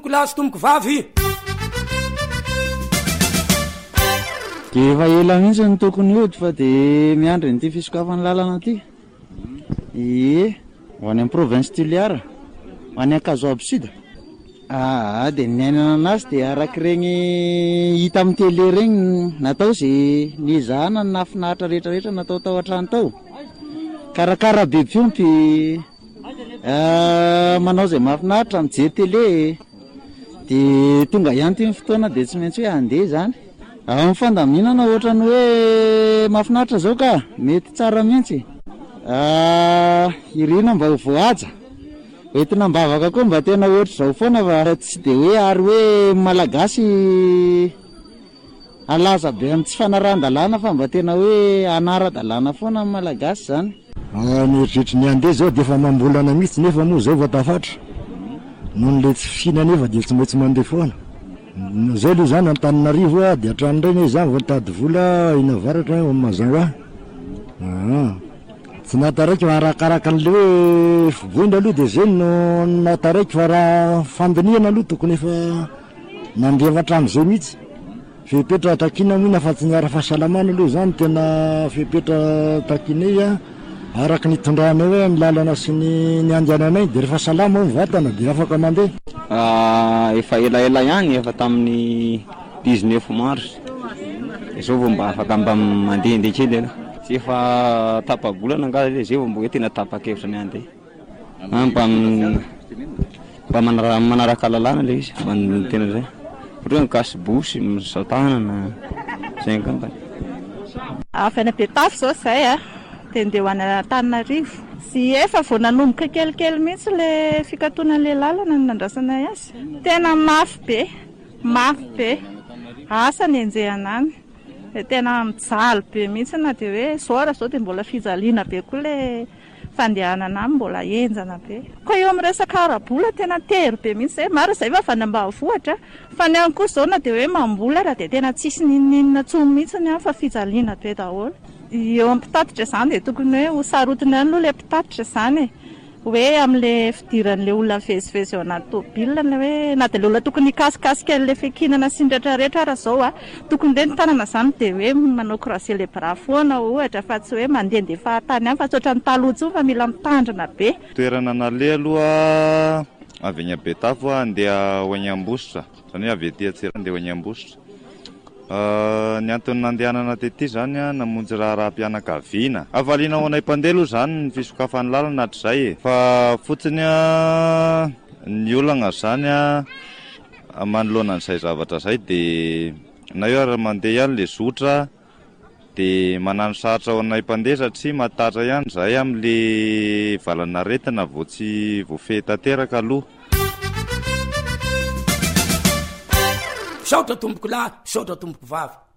tomboko lahy sy tomboko vavy. De efa ela mihitsy ny tokony hody fa de miandry n'ity fisokafany lalana ty. Ho any amin'ny province Toliara, ho any Ankazoabo Sud. De niainana anazy de arak'ireny hita amin'ny télé regny natao zay nizahana ny nafinahitra rehetrarehetra natao tao an-trano tao. Karakara be fiompy, manao zay mahafinaritra mijery télé, de tonga ihany ty ny fotoana de tsy maintsy hoe andeha zany. Amin'ny fandaminana ohatrany hoe mahafinaritra zao ka mety tsara mihitsy. Irina mba ho voaja, entina mbavaka koa mba tena ohatry zao foana fa tsy de hoe ary hoe malagasy alaza be amin'ny tsy fanaran-dalàna fa mba tena hoe anara-dalàna foana amin'ny malagasy zany. Mieritreritra ny andeha zao de efa mambolana mihitsy nefa moa zao vao tafatra. Noho le tsy fihina nefa de tsy maintsy mandeha foana. Zao aloha zany Antananarivo de hatrany reny zany vao tady vola ina varatra mazava. Tsy nataraiky arakaraka an'le hoe fivoina aloha de zay no nataraiky fa raha fandiniana aloha tokony efa nandeha hatrany zay mihitsy. Fepetra takina mina fa tsy niara fahasalamana aloha zany tena fepetra takina araky ny tondrana hoe ny lalana sy ny andiananay de rehefa salama ny vatana de afaka mandeha. Efa elaela ihany efa tamin'ny 19 mars. Izao vao mba afaka mba mandeha kely aloha. Tsy efa tapa-bolana nga zay vao mbola tena tapa-kevitra ny andeha. Mba manaraka lalàna le izy fa tena zay. Ohatra hoe gasibosy, misaotanana, zay angamba. Afana Betafy zao zay de ndeha ho any Antananarivo. Sy efa vao nanomboka kelikely mihitsy le fikatoanan'le lalana ny nandrasana azy. Tena mafy be, asa ny enjehana any. Tena mijaly be mihitsy na de hoe zao zao de mbola fijaliana be koa le fandehanana any mbola enjana be. Koa eo amin'ny resaka arabola tena tery be mihitsy zay. Maro zay fa ambanivohitra fa ny any koa zao na de hoe mambola raha de tena tsisy ninina tsony mihitsy ny fa fijaliana be daholo. Eo amin'ny mpitatitra zany de tokony hoe ho sarotiny any aloha le mpitatitra zany hoe amin'le fidiran'le olona mivezivezy ao anaty tômôbila hoe na de le olona tokony hikasikasika le fekinana sy ny rehetrarehetra raha zao tokony le ny tanana zany de hoe manao croiser les bras foana ohatra fa tsy hoe mandehandeha fahatany any fa tsy ohatran'ny taloha tsony fa mila mitandrina be. Toerana nale aloha avy any Betafy andeha ho any Ambositra, zany hoe avy etỳ Antsirabe andeha ho any Ambositra. Ny antony nandehanana tety zany namonjy raharaham-pianakaviana. Avaliana ho anay mpandeha aloha zany ny fisokafany lalana hatrizay fa fotsiny ny olana zany manoloana an'izay zavatra zay de na io ary mandeha ihany le zotra de manano saritra ho anay mpandeha satria matatra ihany zay amin'le valana retina vao tsy voafehy tanteraka aloha. Saotra tomboko lahy, saotra tomboko vavy.